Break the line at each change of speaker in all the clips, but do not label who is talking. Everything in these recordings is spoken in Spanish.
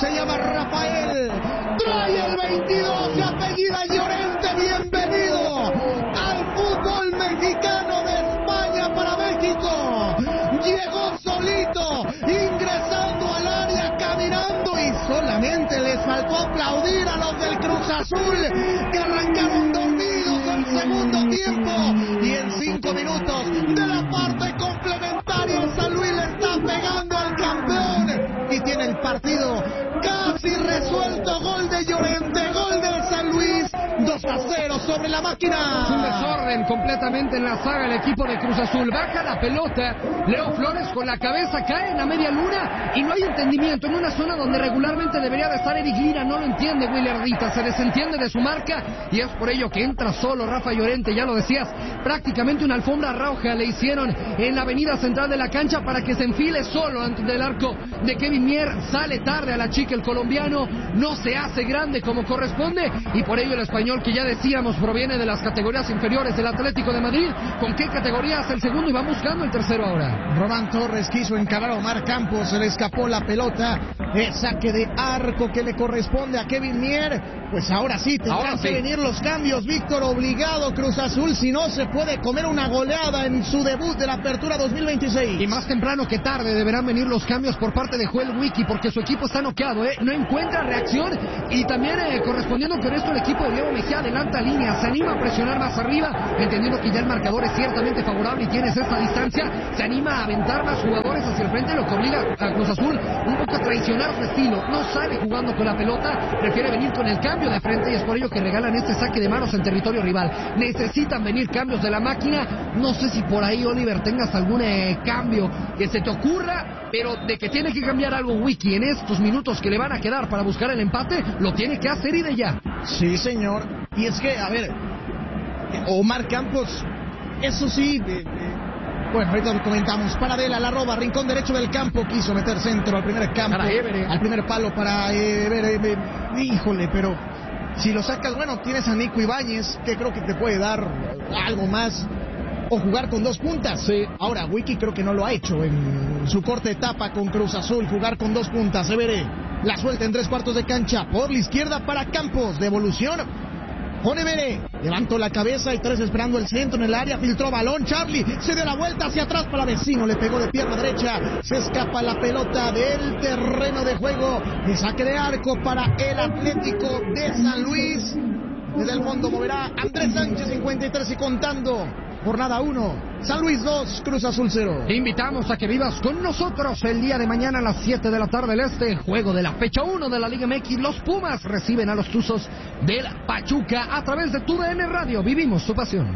se llama Rafael, trae el 22, se apellida Llorente, bienvenido al fútbol mexicano de España para México. Llegó solito, ingresando al área, caminando, y solamente les faltó aplaudir a los del Cruz Azul, que arrancaron dormidos el segundo tiempo, y en 5 minutos de la parte complementaria el San Luis le está pegando al campeón y tiene el partido casi resuelto. Gol de Llorente, gol del San Luis, 2-0 sobre la máquina.
Es un desorden completamente en la saga el equipo de Cruz Azul. Baja la pelota, Leo Flores con la cabeza cae en la media luna y no hay entendimiento en una zona donde regularmente debería de estar Eric Lira. No lo entiende Willy Ardita, se desentiende de su marca y es por ello que entra solo Rafa Llorente. Ya lo decías, prácticamente una alfombra roja le hicieron en la avenida central de la cancha para que se enfile solo ante el arco de Kevin Mier. Sale tarde a la chica el colombiano, no se hace grande como corresponde y por ello el español, que ya decíamos proviene de las categorías inferiores del Atlético de Madrid. ¿Con qué categoría hace el segundo y va buscando el tercero ahora?
Román Torres quiso encarar a Omar Campos, se le escapó la pelota, el saque de arco que le corresponde a Kevin Mier. Pues ahora sí tendrán que venir los cambios, Víctor, obligado Cruz Azul, si no se puede comer una goleada en su debut de la Apertura 2026.
Y más temprano que tarde deberán venir los cambios por parte de Joel Wiki, porque su equipo está noqueado, no encuentra reacción y también correspondiendo con esto el equipo de Diego Mejía adelanta línea, se anima a presionar más arriba, entendiendo que ya el marcador es ciertamente favorable y tienes esta distancia, se anima a aventar más jugadores hacia el frente, lo que obliga a Cruz Azul un poco a traicionar su estilo, no sale jugando con la pelota, prefiere venir con el cambio de frente y es por ello que regalan este saque de manos en territorio rival. Necesitan venir cambios de la máquina, no sé si por ahí, Oliver, tengas algún cambio que se te ocurra, pero de que tiene que cambiar algo Wiki en estos minutos que le van a quedar para buscar el empate, lo tiene que hacer y de ya.
Sí, señor, y es que, a ver, Omar Campos, eso sí, bueno, ahorita lo comentamos. Paradela, la roba, rincón derecho del campo, quiso meter centro al primer campo, al primer palo para híjole, pero si lo sacas, bueno, tienes a Nico Ibáñez, que creo que te puede dar algo más, o jugar con 2 puntas.
Sí.
Ahora, Wiki creo que no lo ha hecho en su corta etapa con Cruz Azul, jugar con 2 puntas. Severe, la suelta en 3/4 de cancha, por la izquierda para Campos, devolución. Onevere, levantó la cabeza y 3 esperando el centro en el área, filtró balón, Charlie se dio la vuelta hacia atrás para Vecino, le pegó de pierna derecha, se escapa la pelota del terreno de juego, de saque de arco para el Atlético de San Luis. Desde el fondo moverá Andrés Sánchez, 53 y contando. Jornada 1, San Luis 2, Cruz Azul 0.
Te invitamos a que vivas con nosotros el día de mañana a las 7 de la tarde del este, juego de la fecha 1 de la Liga MX. Los Pumas reciben a los Tuzos del Pachuca a través de TUDN Radio. Vivimos su pasión.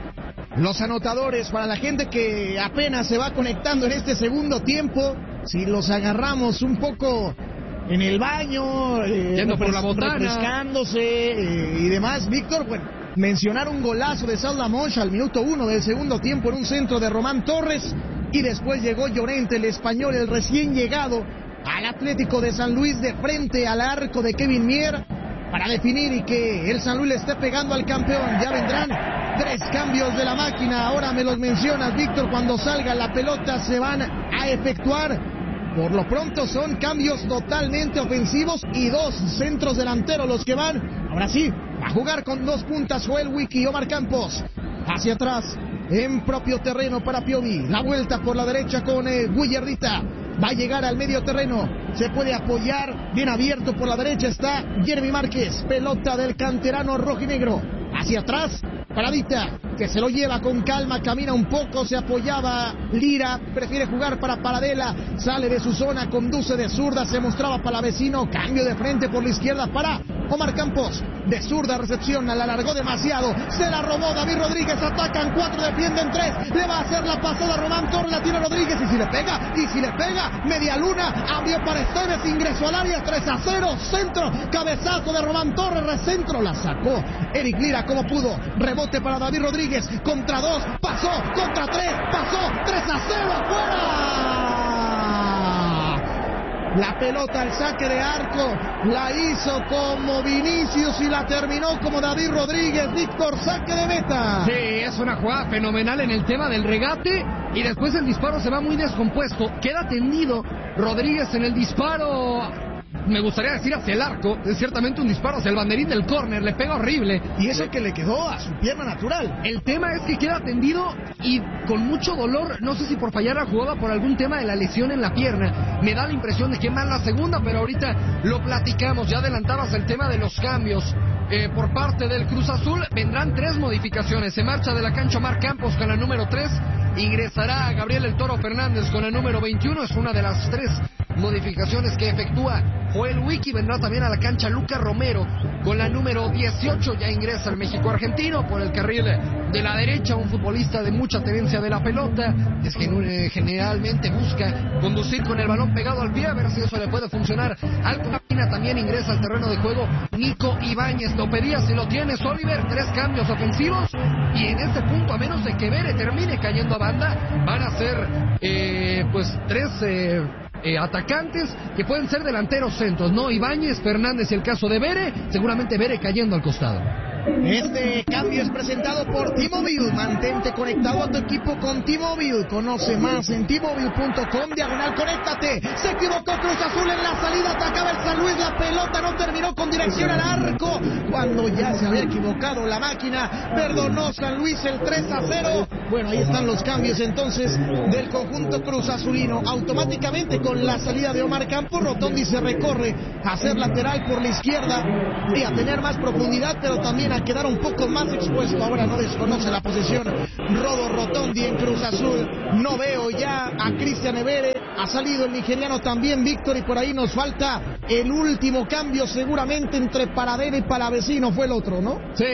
Los anotadores, para la gente que apenas se va conectando en este segundo tiempo, si los agarramos un poco en el baño,
yendo por la botana,
refrescándose y demás, Víctor, bueno, mencionar un golazo de Saúl Lamocha al minuto 1 del segundo tiempo en un centro de Román Torres, y después llegó Llorente, el español, el recién llegado al Atlético de San Luis, de frente al arco de Kevin Mier para definir y que el San Luis le esté pegando al campeón. Ya vendrán 3 cambios de la máquina, ahora me los mencionas, Víctor, cuando salga la pelota se van a efectuar. Por lo pronto son cambios totalmente ofensivos y 2 centros delanteros los que van. Ahora sí, a jugar con 2 puntas Joel Wiki y Omar Campos. Hacia atrás, en propio terreno para Piovi. La vuelta por la derecha con Guillardita. Va a llegar al medio terreno. Se puede apoyar. Bien abierto por la derecha está Jeremy Márquez. Pelota del canterano rojinegro. Hacia atrás, Paradita, que se lo lleva con calma, camina un poco, se apoyaba Lira, prefiere jugar para Paradela, sale de su zona, conduce de zurda, se mostraba para Vecino, cambio de frente por la izquierda para Omar Campos, de zurda recepción, la alargó demasiado, se la robó David Rodríguez, atacan 4, defienden 3, le va a hacer la pasada Román Torres, la tira Rodríguez, y si le pega, media luna, abrió para Esteves, ingresó al área, 3-0, centro, cabezazo de Román Torres, recentro, la sacó Eric Lira como pudo, rebote para David Rodríguez, contra 2, pasó, contra 3, pasó, 3-0, ¡fuera! La pelota al saque de arco, la hizo como Vinicius y la terminó como David Rodríguez. Víctor, saque de meta.
Sí, es una jugada fenomenal en el tema del regate y después el disparo se va muy descompuesto. Queda tendido Rodríguez en el disparo me gustaría decir hacia el arco, es ciertamente un disparo hacia el banderín del córner, le pega horrible.
Y eso que le quedó a su pierna natural.
El tema es que queda tendido y con mucho dolor, no sé si por fallar la jugada, por algún tema de la lesión en la pierna. Me da la impresión de que más la segunda, pero ahorita lo platicamos. Ya adelantabas el tema de los cambios. Por parte del Cruz Azul vendrán 3 modificaciones. Se marcha de la cancha Omar Campos con la número 3, ingresará Gabriel El Toro Fernández con la número 21, es una de las 3 modificaciones que efectúa Joel Wiki. Vendrá también a la cancha Lucas Romero con la número 18, ya ingresa el México argentino por el carril de la derecha, un futbolista de mucha tenencia de la pelota, es que generalmente busca conducir con el balón pegado al pie, a ver si eso le puede funcionar al Copina. También ingresa al terreno de juego Nico Ibáñez. Lo pedías y lo tienes, Oliver. 3 cambios ofensivos y en este punto, a menos de que Vere termine cayendo a banda, van a ser 3 atacantes que pueden ser delanteros centros, ¿no? Ibáñez, Fernández y el caso de Vere, seguramente Vere cayendo al costado.
Este cambio es presentado por T-Mobile. Mantente conectado a tu equipo con T-Mobile. Conoce más en T-Mobile.com/conéctate. Se equivocó Cruz Azul en la salida. Atacaba el San Luis. La pelota no terminó con dirección al arco. Cuando ya se había equivocado la máquina, perdonó San Luis el 3-0. Bueno, ahí están los cambios entonces del conjunto Cruz Azulino. Automáticamente con la salida de Omar Campos, Rotondi se recorre a ser lateral por la izquierda y a tener más profundidad, pero también a quedar un poco más expuesto. Ahora no desconoce la posesión Rodo Rotondi en Cruz Azul. No veo ya a Cristian Evere. Ha salido el nigeriano también, Víctor, y por ahí nos falta el último cambio, seguramente entre Paradela y Palavecino fue el otro, ¿no?
Sí,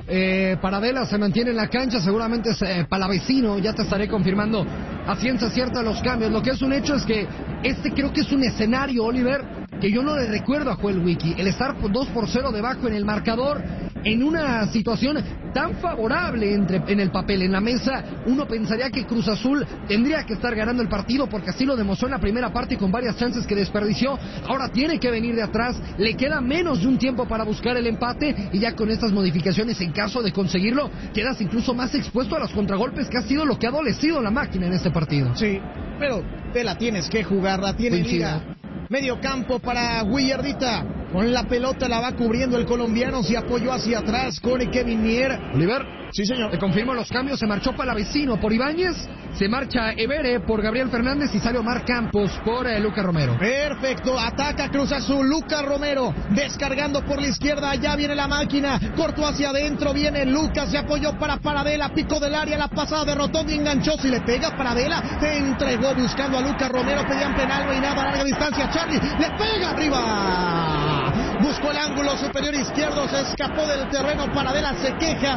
Paradela se mantiene en la cancha, seguramente es Palavecino, ya te estaré confirmando a ciencia cierta los cambios. Lo que es un hecho es que creo que es un escenario, Oliver, que yo no le recuerdo a Joel Wiki, el estar 2-0 debajo en el marcador, en una situación tan favorable en el papel, en la mesa. Uno pensaría que Cruz Azul tendría que estar ganando el partido porque así lo demostró en la primera parte con varias chances que desperdició. Ahora tiene que venir de atrás, le queda menos de un tiempo para buscar el empate y ya con estas modificaciones, en caso de conseguirlo, quedas incluso más expuesto a los contragolpes, que ha sido lo que ha adolecido la máquina en este partido.
Sí, pero te la tienes que jugar, la tiene liga. Medio campo para Guillardita. Con la pelota la va cubriendo el colombiano. Se apoyó hacia atrás con Kevin Mier.
Oliver.
Sí, señor.
Te confirmo los cambios. Se marchó Palavecino por Ibáñez. Se marcha Evere por Gabriel Fernández y sale Omar Campos por Lucas Romero.
Perfecto. Ataca Cruz Azul. Lucas Romero descargando por la izquierda. Ya viene la máquina. Cortó hacia adentro. Viene Lucas. Se apoyó para Paradela. Pico del área. La pasada de Rotondi. Enganchó. Si le pega Paradela. Se entregó buscando a Lucas Romero. Pedían penal. No hay nada. A larga distancia. Charlie le pega arriba. Buscó el ángulo superior izquierdo. Se escapó del terreno. Paradela se queja.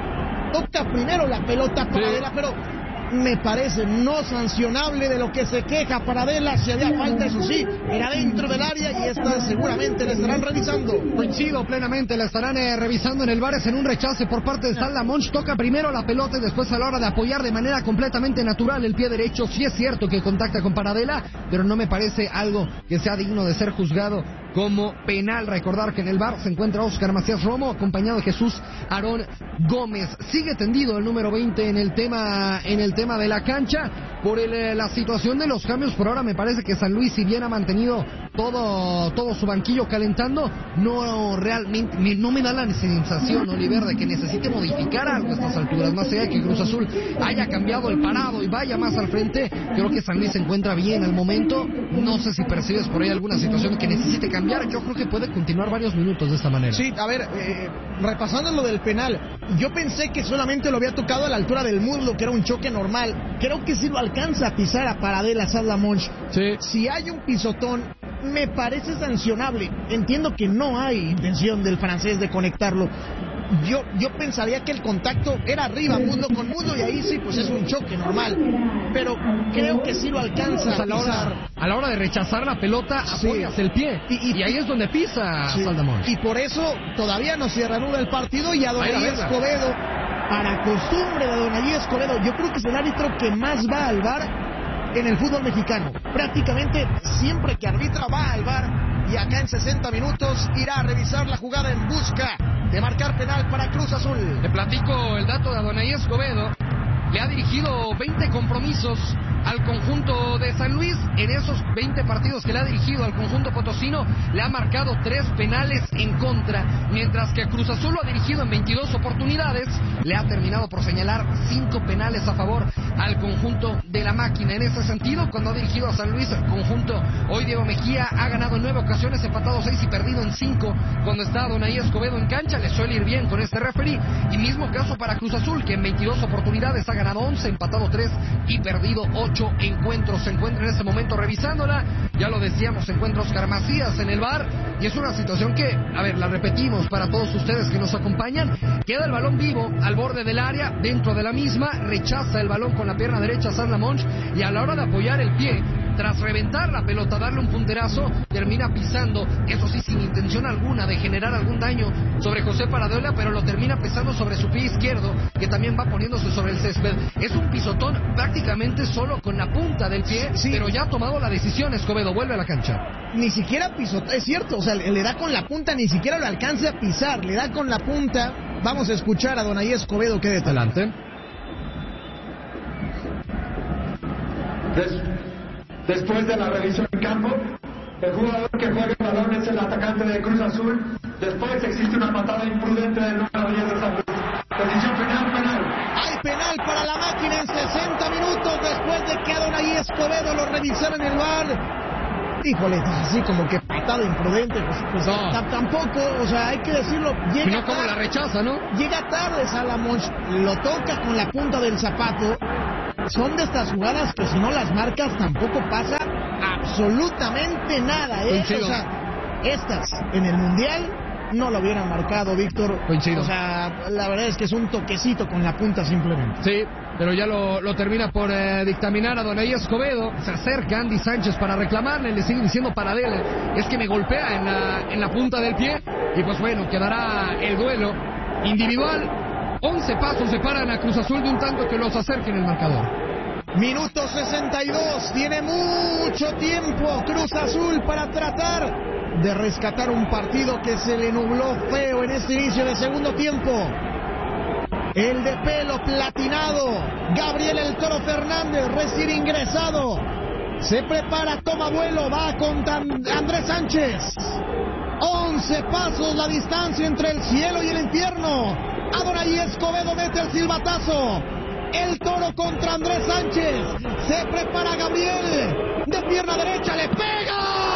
Toca primero la pelota Paradela, sí, pero me parece no sancionable de lo que se queja Paradela. Si había falta, eso sí, era dentro del área y esta seguramente la estarán revisando.
Coincido plenamente, la estarán revisando en el VAR. Es en un rechace por parte de Salda Monch. Toca primero la pelota y después, a la hora de apoyar de manera completamente natural el pie derecho, sí es cierto que contacta con Paradela, pero no me parece algo que sea digno de ser juzgado como penal. Recordar que en el VAR se encuentra Óscar Macías Romo, acompañado de Jesús Aarón Gómez. Sigue tendido el número 20 en el tema de la cancha por la situación de los cambios. Por ahora me parece que San Luis, si bien ha mantenido todo su banquillo calentando, no realmente no me da la sensación, Oliver, de que necesite modificar algo a estas alturas. Más allá de que Cruz Azul haya cambiado el parado y vaya más al frente, creo que San Luis se encuentra bien al momento. No sé si percibes por ahí alguna situación que necesite cambiar. Yo creo que puede continuar varios minutos de esta manera.
Sí, a ver, repasando lo del penal, yo pensé que solamente lo había tocado a la altura del muslo, que era un choque normal. Creo que sí lo alcanza a pisar a Paradela Salda Monch.
Sí.
Si hay un pisotón, me parece sancionable. Entiendo que no hay intención del francés de conectarlo. Yo pensaría que el contacto era arriba, muslo con muslo, y ahí sí, pues es un choque normal. Pero creo que sí lo alcanza a pisar.
A la hora de rechazar la pelota, apoyas el pie. Y ahí es donde pisa Salda Monch.
Y por eso todavía no se reanuda el partido y Adonai Escobedo, para costumbre de Adonai Escobedo, yo creo que es el árbitro que más va al VAR en el fútbol mexicano. Prácticamente siempre que arbitra va al VAR. Y acá en 60 minutos irá a revisar la jugada en busca de marcar penal para Cruz Azul.
Te platico el dato de Adonai Escobedo. Le ha dirigido 20 compromisos al conjunto de San Luis. En esos 20 partidos que le ha dirigido al conjunto potosino, le ha marcado 3 penales en contra, mientras que Cruz Azul lo ha dirigido en 22 oportunidades, le ha terminado por señalar 5 penales a favor al conjunto de la máquina. En ese sentido, cuando ha dirigido a San Luis, el conjunto hoy Diego Mejía ha ganado en 9 ocasiones, empatado 6 y perdido en 5. Cuando está Adonai Escobedo en cancha, le suele ir bien con este referee. Y mismo caso para Cruz Azul, que en 22 oportunidades ha ganado 11, empatado 3 y perdido 8 encuentros. Se encuentra en este momento revisándola, ya lo decíamos, se encuentra Oscar Macías en el VAR, y es una situación que, a ver, la repetimos para todos ustedes que nos acompañan. Queda el balón vivo al borde del área, dentro de la misma, rechaza el balón con la pierna derecha Sarla Monch, y a la hora de apoyar el pie, tras reventar la pelota, darle un punterazo, termina pisando, eso sí, sin intención alguna de generar algún daño sobre José Paradela, pero lo termina pisando sobre su pie izquierdo, que también va poniéndose sobre el césped. Es un pisotón prácticamente solo con la punta del pie, sí, pero ya ha tomado la decisión. Escobedo vuelve a la cancha.
Ni siquiera pisotón, es cierto, o sea, le da con la punta, ni siquiera lo alcanza a pisar, le da con la punta. Vamos a escuchar a Adonai Escobedo, que de talante.
Después de la revisión en campo, el jugador que juega el balón es el atacante de Cruz Azul. Después existe una patada imprudente del número 10 de San Luis. Decisión penal.
Hay penal para la máquina en 60 minutos después de que Adonai Escobedo lo revisara en el VAR. Híjole, así como que patada imprudente, pues no. Tampoco, o sea, hay que decirlo.
Llega no, como la rechaza, ¿no?
Llega tarde Sarla Monch, lo toca con la punta del zapato. Son de estas jugadas que si no las marcas tampoco pasa absolutamente nada, ¿eh? O sea, estas en el Mundial no lo hubieran marcado, Víctor.
Coincido.
O sea, la verdad es que es un toquecito con la punta simplemente.
Sí, pero ya lo termina por dictaminar a Adonai Escobedo. Se acerca Andy Sánchez para reclamarle, le sigue diciendo Paradela, es que me golpea en la punta del pie. Y pues bueno, quedará el duelo individual. 11 pasos separan a Cruz Azul de un tanto que los acerque en el marcador.
Minuto 62, tiene mucho tiempo Cruz Azul para tratar de rescatar un partido que se le nubló feo en este inicio de segundo tiempo. El de pelo platinado, Gabriel El Toro Fernández, recién ingresado, se prepara, toma vuelo, va con Andrés Sánchez. 11 pasos la distancia entre el cielo y el infierno. Adonai Escobedo mete el silbatazo. El Toro contra Andrés Sánchez. Se prepara Gabriel. De pierna derecha le pega.